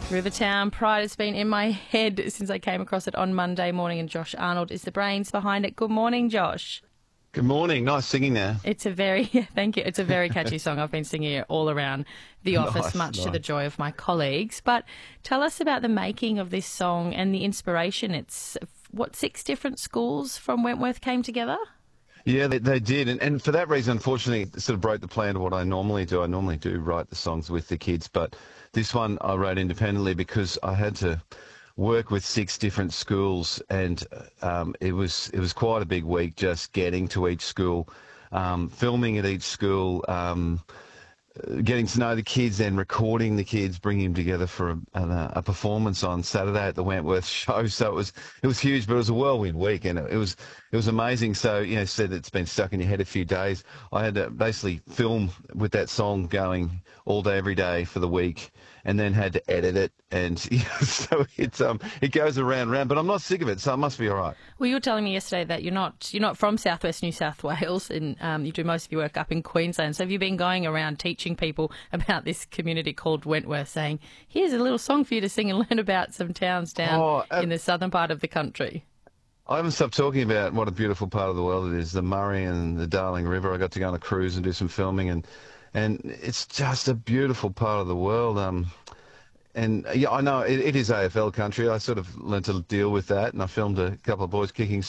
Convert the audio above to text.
Rivertown Pride has been in my head since I came across it on Monday morning, and Josh Arnold is the brains behind it. Good morning, Josh. Good morning. Nice singing there. It's a very, thank you. It's a very catchy song. I've been singing it all around the office, much to the joy of my colleagues. But tell us about the making of this song and the inspiration. It's, 6 different schools from Wentworth came together? Yeah, they did. And for that reason, unfortunately, it sort of broke the plan of what I normally do. I normally do write the songs with the kids, but this one I wrote independently because I had to work with 6 different schools, and it was quite a big week just getting to each school, filming at each school, getting to know the kids, then recording the kids, bringing them together for a performance on Saturday at the Wentworth show. So it was huge, but it was a whirlwind week, and it was amazing. So, you know, said it's been stuck in your head a few days. I had to basically film with that song going all day, every day for the week, and then had to edit it, and so it goes around and around. But I'm not sick of it, so it must be all right. Well, you were telling me yesterday that you're not from southwest New South Wales, and you do most of your work up in Queensland. So have you been going around teaching people about this community called Wentworth, saying, here's a little song for you to sing and learn about some towns down in the southern part of the country? I haven't stopped talking about what a beautiful part of the world it is, the Murray and the Darling River. I got to go on a cruise and do some filming, and it's just a beautiful part of the world. And yeah, I know it is AFL country. I sort of learned to deal with that, and I filmed a couple of boys kicking